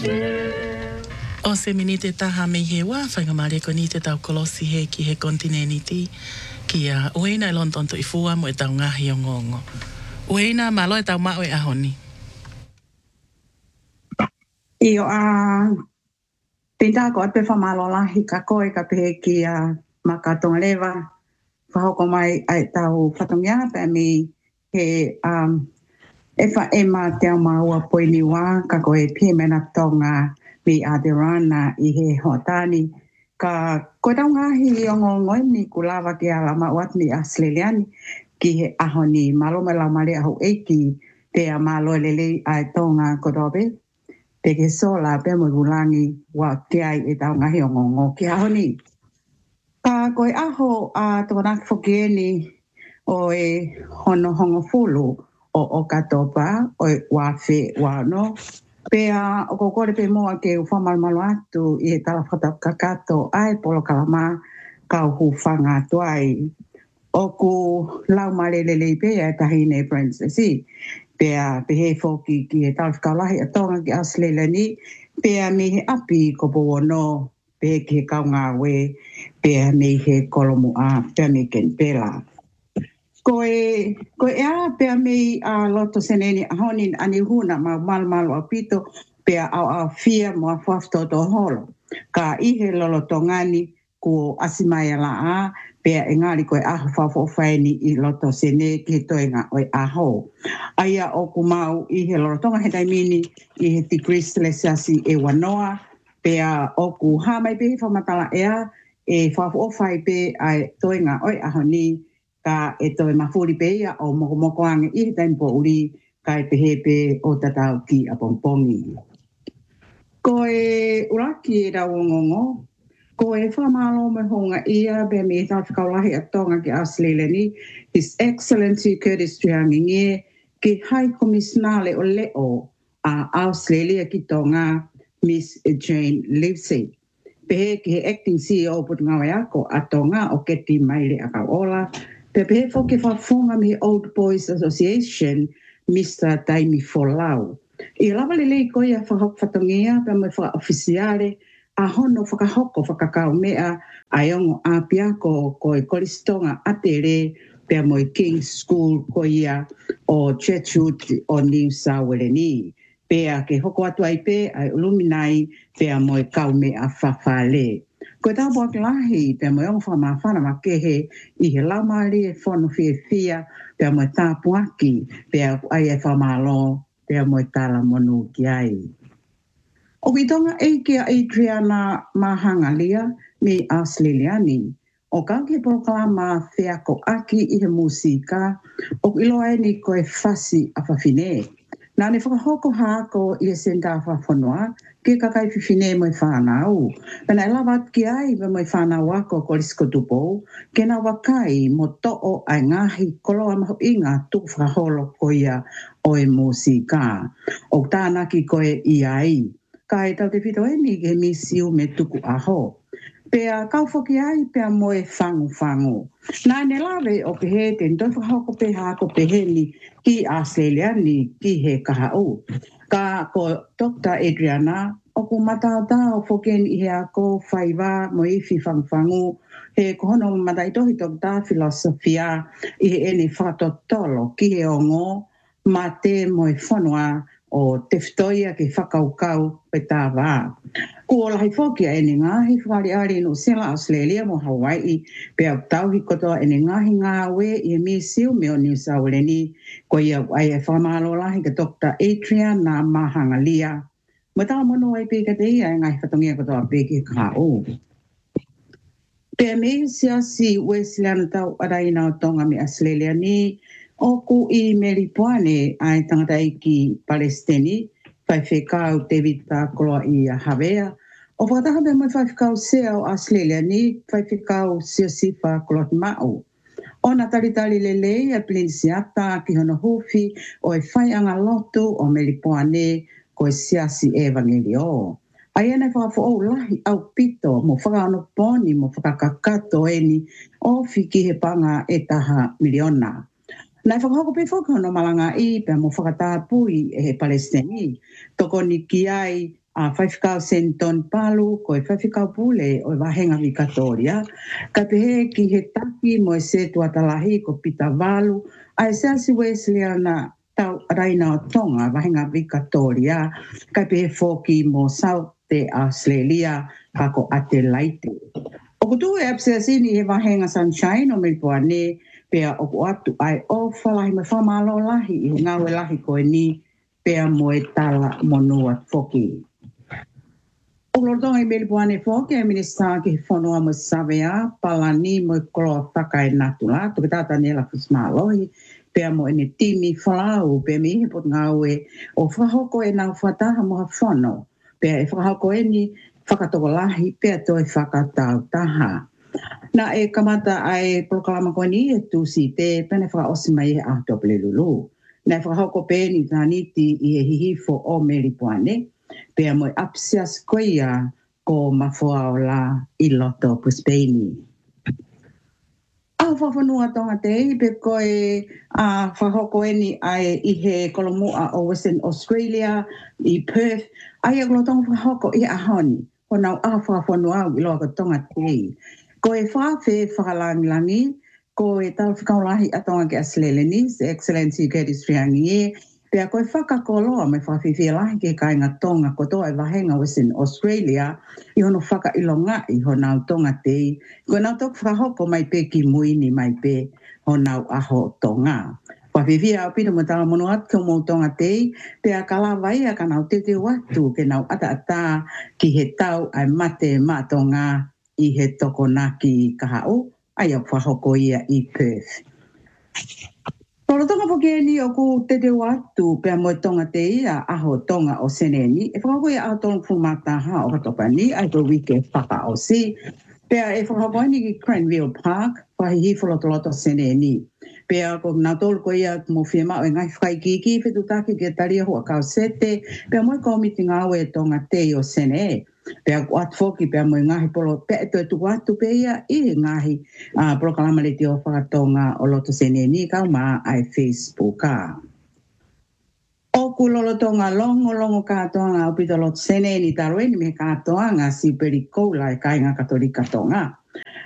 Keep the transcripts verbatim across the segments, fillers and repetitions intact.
O se minite taha me he wa whainga maare ko ni te tau kolosi he ki he kontineniti ki a ueina e lontonto i fua mo e tau ngahi o ngongo. Ueina malo e tau mao e ahoni. Io a pinta ko pe fa malo la hi ka koe ka pe ki a makatonga lewa. Whahoko mai ai tau whatongia pe mi he um, e wha e ma te au maua poini wā ka koe pie mena tonga mi Adirana i he hotani. Ka koe tau ngahi o ngongoi ni kulawa ki ala mauat ni Australiani ki he ahoni malo me lau mare ahu eiki te a malo lele ai tonga kodobe. Te ke sola pe mo gulangi wa te ai e tau ngahi o ngongo ki ahoni. Ka koe aho a tonak fokieni o e hono hongo fulu o o katopa o e wafe wano. Pea o kokore pe moa ke u whamalmalo atu i e tala whatap kakato ai polo kalama ka uhu whanga tuai. O ku lau marelele pea e tahine princessi. Pea pe he foki ki e tala whakalahi a tonga ki Australia ni. Pea mi he api ko po wono. Pea ki he kaunga we. Pea mi he kolomu a. Pea mi ken pela. Koe, koe ea pea mei a loto seneni ahonin ani huna ma malmalo a pito pea au au fia mo a whafto to holo. Ka ihe lolo tongani ko asimaya la a pea engari koe aho whafo whaini i loto sene ki toenga oi aho. Aia o kumau ihe lolo tonga he taimini i he tikris lesasi e wanoa pea o ku hamai pe whamatala ea e whafo whai pe ai toenga oi aho ni ka e toi mafuri pe ia o moko moko ange i he taimpo uri ka e pehepe o tatau ki a pongpongi. Ko e uraki e rau ngongo, ko e whamalo me honga ia be me tau whakaulahi a tonga ki Australia ni, His Excellency Curtis Tuangingie ki High Commissioner o leo a Australia ki tonga Miss Jane Livesey. Pehe ki he Acting C E O putungawa ako a tonga o keti maile a kauola, Pe pe foke whafonga mi Old Boys Association, Mister Taimi Folau. I lava lele koe a whahok whatongia pe mai wha-officiale a hono whakahoko whakakau mea a iongo a piako koe kolistonga atere pe moi King's School koe ia o Churchwood o New South Wales. Pea ke hoko atu ai pe ai uluminai pe moi kau mea whawhale. Ko tā bua lahi pe mo yong whama whana ma kehe i he laumari e whono fia fia pe mo tā puaki pe ai e whama lo pe mo tala monu ki ai. O kitonga e kia Adriana Mahangalia me Australiani. O ka ke proklama fea ko aki i he musika o ilo ai ni koe fasi a whawhine. Nā ne whakahoko hako i e senda whawhanua, ke kakai whiwhine mo i whanau. Pena e lawat ki ai me mo i whanau ako ko risko tupo, ke na wakai mo to'o ai ngahi koloa maho inga tuk whakaholo ko ia o e musika. O tāna ki koe i ai. Ka e tau te whito e ni ke misiu me tuku aho. Pea kau whoki ai pea moe whangu whangu. Nā ne lawe o ke he te ntoi whakahoko pe hako pe he ni ki Australia ni ki he kahau. Ka ko Doctor Adriana o ku matao tau whoken i he ako whaiwa mo i whi whangu whangu. He kohono matai tohi Doctor Filosofia i he ene whakatotolo ki he ongo ma te moe whanua o te whitoia ke whakaukau pe tā wā. Ko lahi whokia e ne ngahi whakari ari no Sela Australia mo Hawaii pe au tauhi kotoa e ne ngahi ngā we i e mi siu me o New South Wales ko ia ai e whamalo lahi ka Doctor Adriana Mahangalia. Ma tā mono ai pe ka te ia e ngahi whatongia kotoa pe ke kao. Pe me sia si Wesleyan tau araina o tonga me Australia ni o ku i Meripoane ai tangata i ki Palestini, whai whekau David Pakoloa i a Havea. O whakataha me mai whai whekau sea o Australia ni, whai whekau Sio Sifa Kolot Mao. O na talitali lele a Plinsiata ki hono hufi o e whai anga lotu o Meripoane ko e siasi evangelio. Ai ene whakafo o lahi au pito mo whakaano poni mo whakakakato eni o whiki he panga e taha miliona. Nai whakahoko pe whakahono malanga i pe mo whakatāpui e he Palestini. Toko ni ki ai a whaiwhikau senton palu ko e whaiwhikau pule o e wahenga Victoria. Ka pehe ki he taki mo e se tuatalahi ko pita walu a e seasi Wesleyan tau raina o tonga wahenga Victoria. Ka pehe foki mo South te Australia kako Adelaide. O kutu e apseasini he wahenga Sunshine o Melbourne pea o atu ai o whalahi me whamalo lahi i ngawe lahi koe ni pea mo e tala monua foki. O lortonga i Melbourne foki e minista ki whanua mo savea palani mo e koloa whaka e natula toke tata nela fusmalohi pea mo e ne timi whalau pea mi he pot ngawe o whahoko e nau whataha mo ha whano pea e whahoko e ni whakatoko lahi pea to e whakatau taha. Na e kamata ai proklama ko ni e tu si te pene whaka osi mai e ahto pele lulu. Na e whakahoko pēni tāniti i e hihifo o Melbourne, pea mo e apsias koia ko mawhua o la i loto puspēni. Au whawhanua tonga te i pe koe a whakahoko eni ai i he kolomua o Western Australia i Perth, ai e tonga whakahoko i ahoni, ko nau a whawhanua au i loa ka tonga te i. Ko e whawhe whakalangilangi, ko e tau whikaulahi atonga ke Asleleni, se Excellency Gladys Riangi e, pea ko e whakakoloa me whawhiwhialahi ke kainga tonga ko toa e wahenga Western Australia, i hono whakailonga i honau tonga te, ko nau tok whakahoko mai pe ki muini mai pe honau aho tonga. Whawhiwhia au pina mo tala mono atu mo tonga te, pea kalawai a ka nau te te watu ke nau ata ata ki he tau ai mate matonga i he tokonaki kahao, ai au whahoko ia i Perth. Toro tonga poke ni o ku te te watu pea mo tonga te ia aho tonga o seneni, e whakako ia aho tonga fumataha o katopa ni, ai ko wike whaka o si, pea e whakako ni ki Cranville Park, whahihi wholotoloto seneni. Pea ko nā tolu ko ia mo whiema o e ngai whaikiki, whetu taki ke taria hua kau sete, pea mo i komiti ngāwe tonga te o sene. Pea ku atu foki pea mo i ngahi polo, pea e toi tuku atu pea ia i ngahi uh, proklama le te o whakatonga o loto sene ni kau maa ai Facebook ka. O ku lolo tonga longo longo katoanga o pito loto sene ni taroeni me katoanga si perikoula e kainga katolika tonga.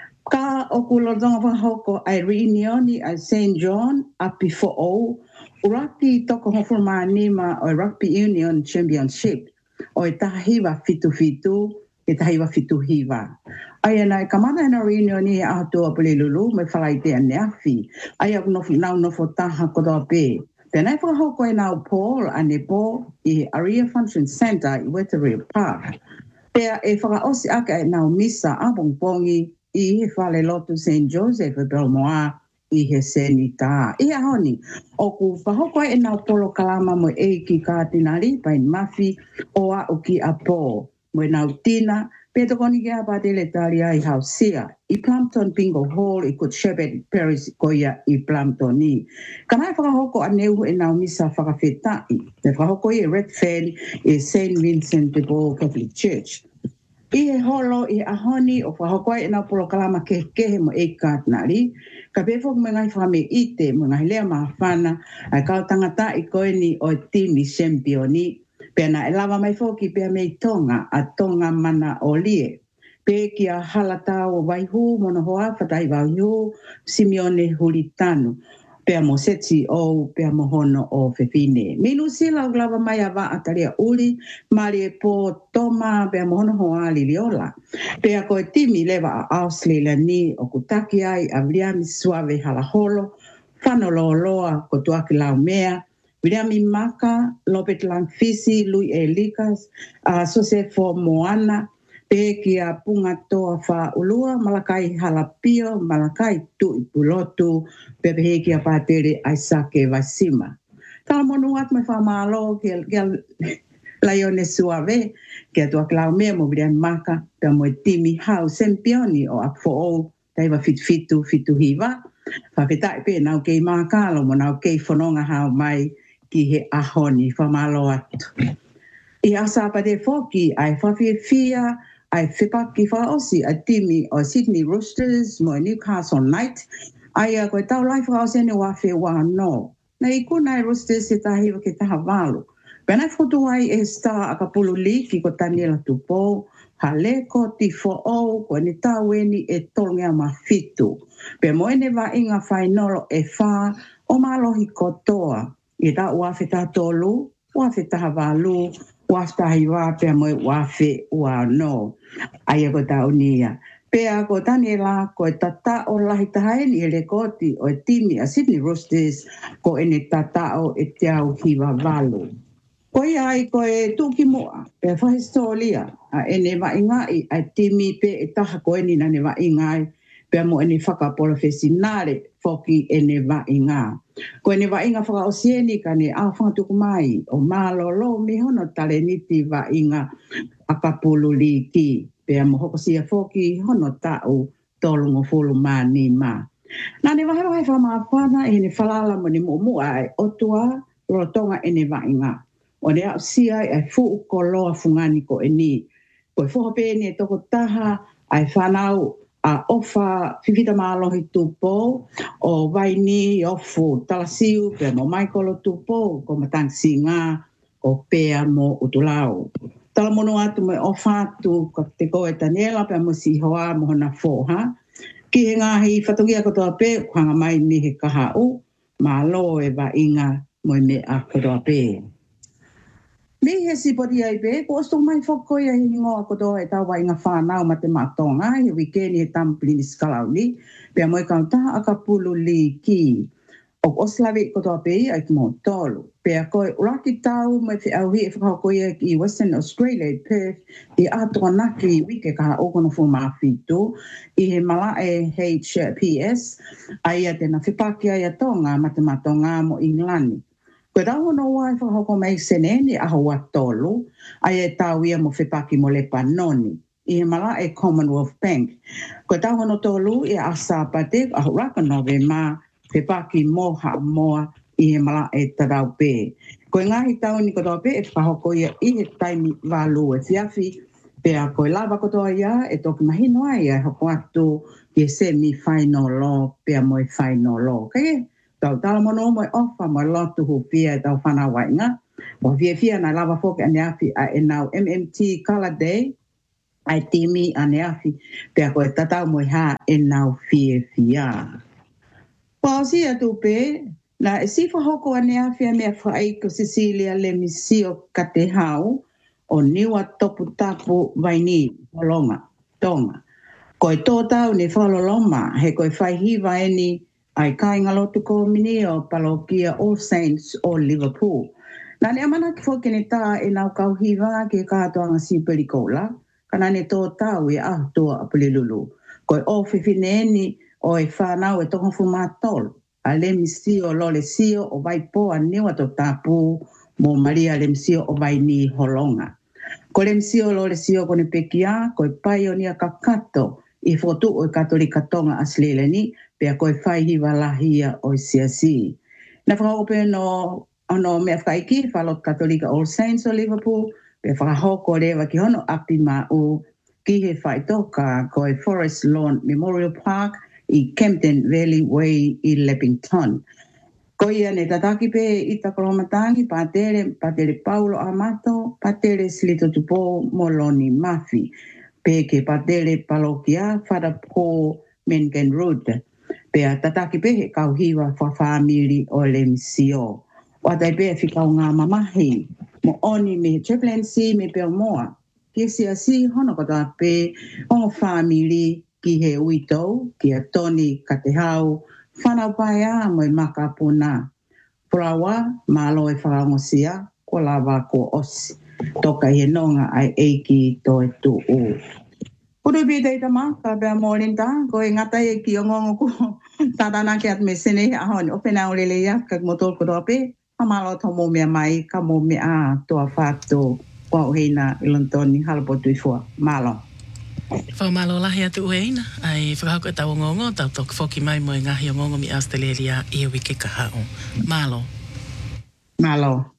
Ka o ku lolo tonga whahoko ai reunioni ai Saint John api fo o uraki toko hofurma anima o Rugby Union Championship. O e tahiwa fitu fitu, e tahiwa fitu hiwa. Ai ana e kamana e na reunion ni a toa pele lulu, me whalai te aneafi. Ai au nofu nau nofo taha kodoa pe. Pena e whakahoko e nau Paul ane po i Area Function Centre i Wetherell Park. Pea e whakaosi aka e nau misa a pongpongi i he whale lotu Saint Joseph e Belmoa i he senita. I a honi, o ku whahoko e nau polo kalama mo e ki kātinari pai mafi o a o ki a po. Mo e nau tina, pe tokoni ki a pātele taria i hausia. I Plumpton Bingo Hall i Good Shepherd Parish koia i Plumpton ni. Kanai whakahoko a neu e nau misa whakawhetai. Te whakahoko i e Redfern i Saint Vincent de Paul Catholic Church. I he holo i ahoni o whahokoi e nau polo kalama ke kehe mo e kātinari. Ka pefo me ngai whame ite mo ngai lea maha whana ai kau tangata i koe ni o timi championi. Pea na e lava mai foki pea mei tonga a tonga mana o lie. Pe ki a halata o waihu mono hoa whatai waihu Simeone Hulitanu. Pea mo seti o pea mo hono o whewhine. Minu sila o lava mai a wa ataria uli, mari e po toma pea mo hono hoa liliola. Pea koe timi lewa a Australia ni o kutaki ai a William Suave halaholo, whanolo loa ko tuaki lau mea, William Maka, Lopet Langfisi, Lui e Likas, a Sosefo Moana, pe ki a punga toa wha ulua, Malakai halapio, Malakai tu i pulotu, pepe he ki a pātere Aisake Vasima. Tala monu at me wha malo ki a Laione Suave, ki a tua klau mea mo William Maka, pe mo e timi hau sempioni o a fo o, taiwa fit fitu fitu hiva, whawhetai pe nau kei mākalo mo nau kei whanonga hau mai ki he ahoni wha malo atu. I asa pa te whoki ai whawhia fia, ai whipaki whaosi a timi o Sydney Roosters mo Newcastle Knight, ai a koe tau lai whaosi ane wawhi wā no. Na i kuna e Roosters e tahiwa ke taha walu. Pena fotu ai e sta akapulu liki ko Daniela tupo, haleko ti fo o ko ni taweni e tolnga mafitu. Pe moene va inga fainolo e fa o malohi kotoa. I ta uafe ta tolu, uafe ta havalu, uafe ta hiwa pe moe uafe ua no. Aia ko ta unia. Pea ko Daniela ko e tata o lahi tahaeni e le koti o e timi a Sydney Roosters ko ene tata o e te au hiwa valu. Ko ia ai ko e tuki moa, pe whahistolia, a ene wa ingai, a timi pe e taha ko eni na ne wa ingai, pe mo ene whakapolofesinare, foki ene wa inga. Ko ene wa inga whakaosieni ka ne a whangatuku mai, o malolo mi hono tale niti wa inga akapulu li ki, pe mo hokosia foki hono tau tolungo fulu ma ni ma. Na ne wahe wahe whamawhana, ene whalala mo ni mo mua e otua, rotonga ene wa inga. O ne au sia ai fu ko loa fungani ko eni. Ko e fuha pēni e toko taha ai whanau a ofa fifita mālohi tupo o waini ofu talasiu pe mo maikolo tupo ko matangsi ngā o pēa mo utulau. Tala mono atu me ofa atu ko te koe Daniela pe mo si hoa mo hona fōha. Ki he ngahi whatongia kotoa pē kuanga mai ni he kaha o ma lo e wa inga mo me a kotoa pē. Me he sipoti ai pe, ko osto mai whako ia hi ngoa koto e tawa inga whanau ma te mātonga, he wikeni he tampili ni skalau ni, pia moe kau taha akapulu li ki. O oslawe koto pe ai ki mō tolu. Pia koe uraki tau mai te au hi e whakako ia ki Western Australia, Perth, i atoa naki wike kaha okono fu mawhitu, i he mala e H P S, ai a tena whipaki ai a tonga ma te mātonga mo Inglani. Ko rau no wai whahoko mai seneni a hawa tolu, ai e tau ia mo whipaki mo le panoni, i he mala e Commonwealth Bank. Ko tau no tolu i a asapate a huraka nove ma whipaki moha moa i he mala e tarau pē. Ko ngahi tau ni kotoa pē e whahoko ia i he taimi walu e fiafi, pēa ko lava kotoa ia e toki mahino ai e hoko atu ki e semi-final law, pēa mo e final law. Kaya tau tala mono mo e ofa mo e lotu hu pia e tau whana wainga. Mo fia fia na lava foke ane afi a e nau M M T Colour Day, ai timi ane afi, pia ko e tatau mo i ha e nau fia fia. Pausi atu pe, na e sifa hoko ane afi a mea whaai ko Cecilia le misio kate hau, o niwa topu tapu vaini, holonga, tonga. Ko e tō tau ne whaloloma, he ko e whaihiwa eni, ai kai ngalotu ko mini o Palokia All Saints o Liverpool. Nā ne amana ki whoke ne tā e nau kauhiwa ke kātoanga si pelikola, ka nā ne tō tau e ahtua a pelilulu. Ko e ofiwhine eni o e whanau e toka fu mātolu, a le misio lo le sio o vaipo a niwa to tāpū mo Maria le misio o vai ni holonga. Ko le misio lo le sio kone pekia, ko e pai o nia kakato i fotu o e katolika tonga aslele ni, pea koe whaihiwa lahia o i siasi. Na whakaope no, ono mea whaiki, whalot Katolika All Saints o Liverpool, pea whakahoko rewa ki hono api mau ki he whaitoka koe Forest Lawn Memorial Park i Kempton Valley Way i Leppington. Ko ia ne tataki pe i takolomatangi, patere, patere Paulo Amato, patere Slito Tupo Moloni Mafi, pe ke patere Palokia, Father Paul Mengen Road. Pea tataki pe he kauhiwa wha whamiri o le misio. O atai pe whikau ngā mamahi. Mo oni me he chaplaincy me peo moa. Ki si a si hono katoa pe ongo whamiri ki he uitou, ki a toni ka te hau, whanau pai a mo i maka puna. Purawa, malo e whakaongosia, ko lava ko osi. Toka he nonga ai eiki to e tu o. Kuru bi tei tama, ka bea mōrinta, ko e ngata e ki o ngongo ko tatana ki at me sene ahoni, o pena o lele ia, kak motol ko tope, amalo to mo mea mai, ka mo mea toa whātu, kua uheina ilontoni, halapotu i fua, malo. Whaumalo lahi atu uheina, ai whakahoko e tau ngongo, tau toki whoki mai mo e ngahi o ngongo mi Australia i e wike kahao. Malo. Malo.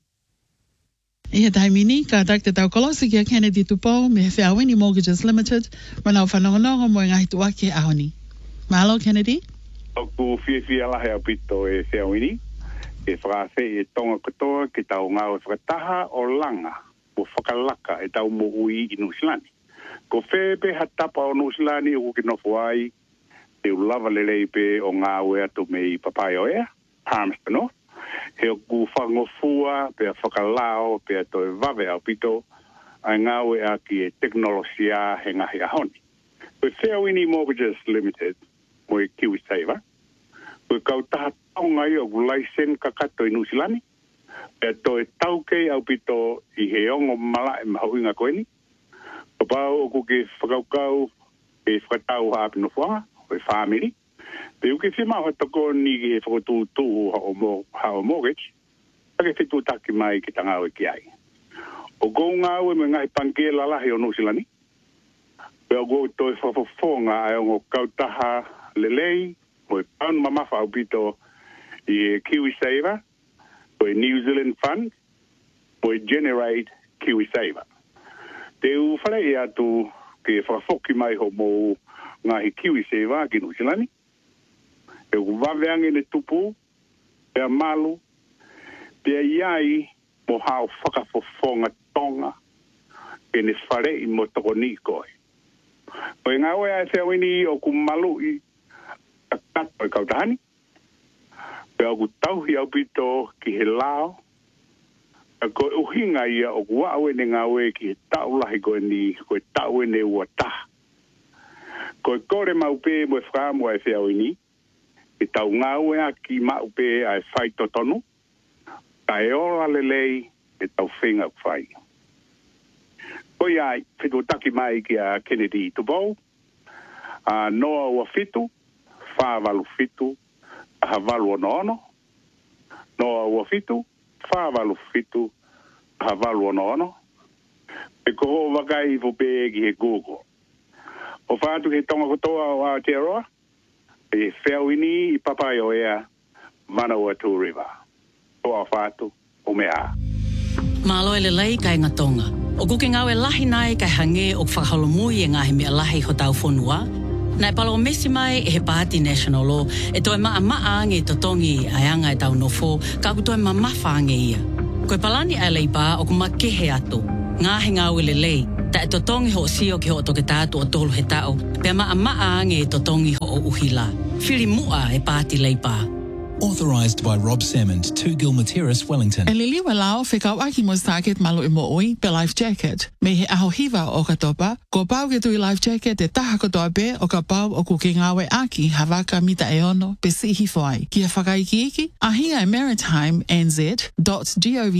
I he taimini, ka takte tau kolosi ki a Kennedy Tupou, me he Whiawini Mortgages Limited, wana o whanongonongo mo e ngahi tuake ahoni. Mahalo, Kennedy? Oku whiawhia lahe au pito e Whiawini. e whakawhi e tonga katoa ki tau ngā o whakataha o langa o whakalaka e tau mo ui i Nusilani. Ko whepe hatapa o Nusilani o ki nofo ai e ulawa lelei pe o ngā ue atu me i papai o ea, Palmerston North. He o ku whangofua pe a whakalao pe a toi wawe au pito ai ngā ue a ki e teknolosia he ngahi ahoni. Koe Fairwini Mortgages Limited mo e KiwiSaver. Koe kau taha taonga i o ku laisen kakato i Nusilani. Pe a toi taukei au pito i he ongo mala e mahuinga koeni. Ko pao o ku ke whakaukau e whakatau haapi no whanga, o e whamiri. Pe uke whima o toko ni ki he whakatūtū ha o mortgage, ake whitu taki mai ki tanga o e ki ai. O kou ngā ue me ngai panke lalahi o Nusilani. Pe o kou toi whawhawhonga ai o ngō kautaha lelei, o e paunu mamafa au pito i e KiwiSaver, o e New Zealand Fund, o e Generate KiwiSaver. Te u whare e atu ke whawhoki mai ho mō ngahi KiwiSaver ki Nusilani. E u waweange ne tupu, pe a malu, pe a iai mo hao whakawhawhonga tonga e ne whare i mo toko ni koe. Ko e ngā oe a Fairwini o ku malu i a kato e kautahani, pe a ku tauhi au pito ki he lao, ko uhinga ia o ku wawe ne ngā oe ki he taulahi koe ni, koe tau e ne ua taha. Ko e kore maupe mo e whakamu a Fairwini, e tau ngā oe a ki maupe a e whai totonu, ka e ora lelei e tau whenga whai. Ko iai, whitu taki mai ki a Kennedy Tupou, a noa ua fitu, whāwalu fitu, a havalu ono ono, noa ua fitu, whāwalu fitu, a havalu ono ono, e koho wakai vupe ki he Google. O whātu he tonga kotoa o Aotearoa, e Fairwini i papai o ea, Manawatu River. O a whātu, o mea. Malo ele lei kai ngatonga. O kuke ngau e lahi nai kai hange o whakaholomui e ngahi mea lahi ho tau whonua. Nai palo o mesi mai e he Pāti National Law e toi maa maa ange totongi ai anga e tau nofo ka ku toi maa mawha ange ia. Koe palani ai lei pā o ku maa kehe atu. Ngahi ngau ele lei ta e totongi ho o sio ki ho o toke tātu o tolu he tau pia maa maa ange e totongi ho o uhila. Whiri mua e Pāti lei pā. Authorised by Rob Salmond, two Gilmer Terrace, Wellington. E liliwa lao whikau aki mo target malo i mo oi pe life jacket. Me he aho hiva o ka topa, ko pau ke tui life jacket e taha kotoa pe o ka pau o kuke ngawe aki havaka mita e ono pe sihi foai. Kia whakaiki iki, ahia e maritimenz dot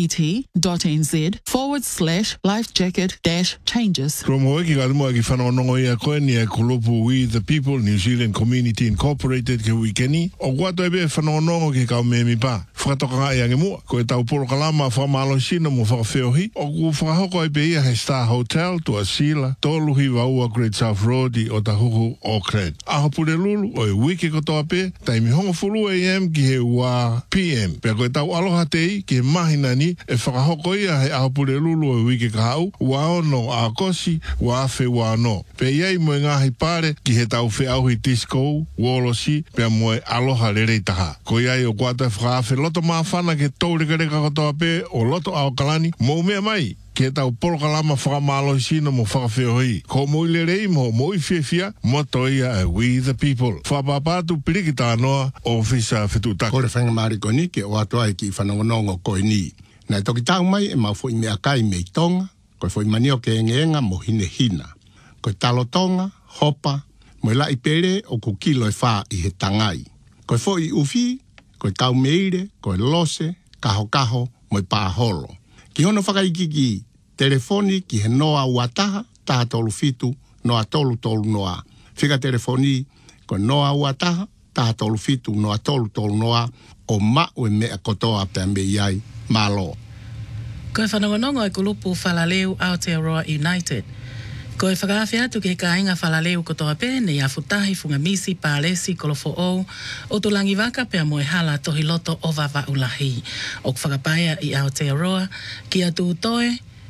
govt.nz forward slash life jacket dash changes. Kromo eki ka tumo eki whanonongo ia koe ni e kulupu We the People New Zealand Community Incorporated ke wikeni. O guato e be whanonongo nongo ke kau me mi pa. Whakatoka ngā e ange mua. Ko e tau poro kalama whamalo sino mo whakawheohi. O ku whakahoko e pe ia he Star Hotel tua Sila. Tōluhi waua Great South Road i o tahuku Auckland. Aho pure lulu o e wiki kotoa pe. Taimi hongo fulu A M ki he ua P M. Pea ko e tau aloha tei ki he mahina ni e whakahoko ia he aho pure lulu o e wiki kahau. Ua ono a kosi ua afe ua ano. Pe iai mo e ngahi pare ki he tau whi auhi disco, wolosi, pea mo e aloha lerei taha. Ko iai o kuata e whakaafe loto maa whana ke tōrekareka kotoa pe o loto ao kalani mo mea mai ke tau poro kalama whakamalo sino mo whakawheohi. Ko mo i lerei mo mo i whiawhia mo toia e We the People. Whapapatu piriki tānoa o whisa whetutaka. Kore whenga marikoni ke o atoa e ki whanongonongo koe ni. Nai toki tau mai e mau fo i mea kai mei tonga, koe fo i manio ke engenga mo hine hina. Koe talo tonga, hopa, mo i lai pere o ku kilo e wha i he tangai. Koe fo i uwhi, koe tau meire, koe lose, kaho kaho, mo i pāholo. Ki hono whakaiki ki telefoni ki he noa uataha, taha tolu fitu, noa tolu tolu noa. Whika telefoni, koe noa uataha, taha tolu fitu, noa tolu tolu noa, o ma ue mea kotoa pia me iai, malo. Koe whanongonongo e kulupu Whalaleu Aotearoa United. Ko e whakawhi atu ke ka inga whalaleu kotoa pe ne a futahi funga misi pālesi kolofo o o tulangi waka pea moe hala tohi loto o wawa ulahi. O whakapaia i Aotearoa ki atu toe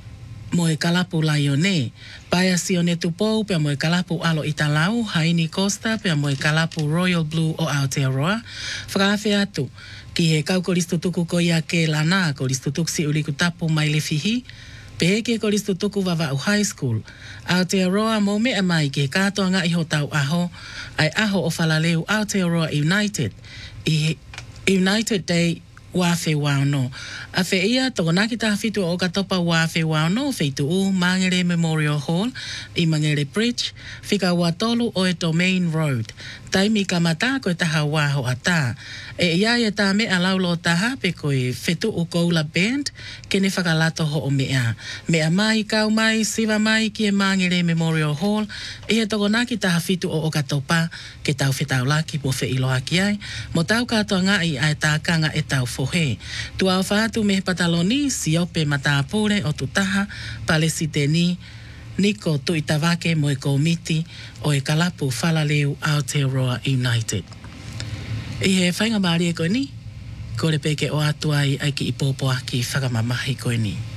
mo e kalapu Laione. Paia Sione Tupou pia mo e kalapu Alo Italau, Haini Costa pia mo e kalapu Royal Blue o Aotearoa. Whakawhia atu, ki he kau ko listutuku ko ia ke lana ko listutuku si uli kutapu mai le fihi, pe ke ko listutuku wawa u high school. Aotearoa mo mea mai ke katoa nga iho tau aho, ai aho o Falaleu Aotearoa United, i United Day Wafe Wauno. A fe ia toko naki taha fitu o katopa Wafe Wauno, feitu u Mangere Memorial Hall, i Mangere Bridge, fika watolu o e Domain Road. Taimi ka mata koe taha waho ata. E ia ia ta mea laulo taha pe koe fetu u Goula Band, kene whakalato ho o mea. Mea mai, kau mai, siva mai ki e Mangere Memorial Hall, e he toko naki taha fitu o o katopa, ke tau whetau laki po fe iloa ki ai, mo tau katoa ngai ai tākanga e tau fohe. Tu au whaatu me pataloni, si ope matapure o tu taha, pale si teni, Niko tu itawake mo e komiti o e kalapu Falaleu Aotearoa United. I he whainga maari e koe ni, ko le peke o atu ai ai ki ipopo aki whakamamahi koe ni.